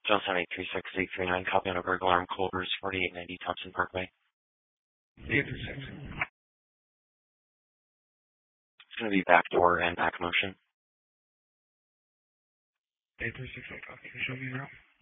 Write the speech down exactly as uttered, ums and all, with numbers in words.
Johnson eight three six eight three nine, copy on a burglar alarm, Culver's forty-eight ninety Thompson Parkway. eight three six. It's going to be back door and back motion. eight three six, I copy. Show me your route.